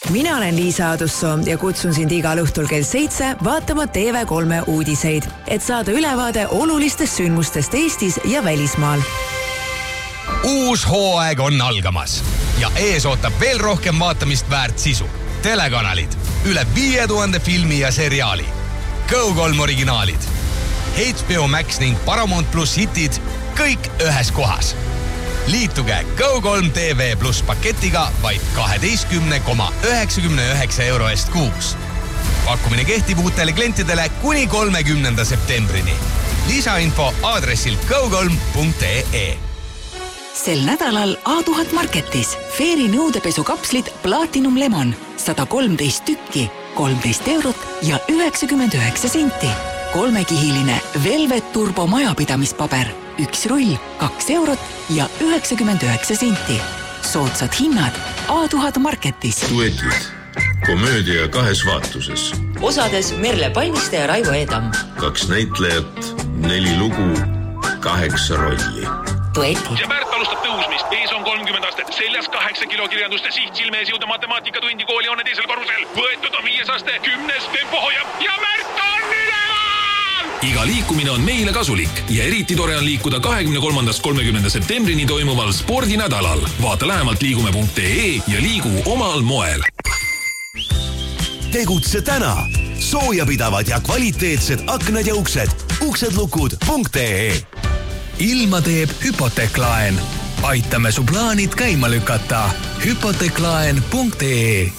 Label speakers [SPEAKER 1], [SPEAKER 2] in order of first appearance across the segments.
[SPEAKER 1] Mina olen Liisa Adussoo ja kutsun sind igal õhtul kell 7 vaatama TV3 uudiseid, et saada ülevaade olulistest sündmustest Eestis ja välismaal.
[SPEAKER 2] Uus hooaeg on algamas ja ees ootab veel rohkem vaatamist väärt sisu. Telekanalid, üle 5000 filmi ja seriaali, Go3 originaalid, HBO Max ning Paramount Plus hitid, kõik ühes kohas. Liituge Go3 TV Plus paketiga vaid 12,99 euro eest kuus. Pakkumine kehtib uutele klientidele kuni 30. septembrini. Lisainfo aadressil go3.ee.
[SPEAKER 3] Sel nädalal A1000 Marketis Fairy nõudepesukapslid Platinum Lemon 113 tükki, 13 eurot ja 99 senti. 3-kihiline Velvet Turbo majapidamispaber, 1 rull, 2 eurot ja 99 senti. Soodsad hinnad A1000 Marketis.
[SPEAKER 4] Duetid. Komöödia 2 vaatuses.
[SPEAKER 5] Osades Merle Palmiste ja Raivo Eedam.
[SPEAKER 4] 2 näitlejat, 4 lugu, 8 rolli.
[SPEAKER 5] Duetid.
[SPEAKER 6] Ja Märt alustab tõusmist. Ees on 30 aastat. Seljas 8 kilo kirjanduste siht silmees jõuda matemaatikatundi kooli on teisel korrusel. Võetud on 5 aste. 10 tempo hoiab ja Märt on üleval!
[SPEAKER 7] Iga liikumine on meile kasulik ja eriti tore on liikuda 23.–30. septembrini toimuval spordinädalal. Vaata lähemalt liigume.ee ja liigu omal moel.
[SPEAKER 8] Tegutse täna. Soojapidavad ja kvaliteetsed aknad ja uksedlukud.ee.
[SPEAKER 9] Ilma teeb hüpoteeklaen. Aitame su plaanid käima lükata. Hüpoteeklaen.ee.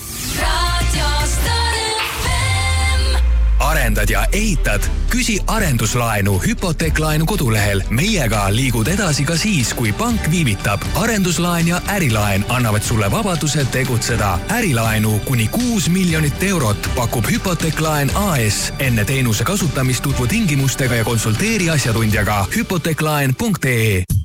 [SPEAKER 9] Arendad ja ehitad? Küsi arenduslaenu hüpoteeklaenu kodulehel. Meiega liigud edasi ka siis, kui pank viivitab. Arenduslaen ja ärilaen annavad sulle vabaduse tegutseda. Ärilaenu kuni 6 miljonit eurot pakub Hüpoteeklaen AS. Enne teenuse kasutamist tutvu tingimustega ja konsulteeri asjatundjaga. Hüpoteeklaen.ee.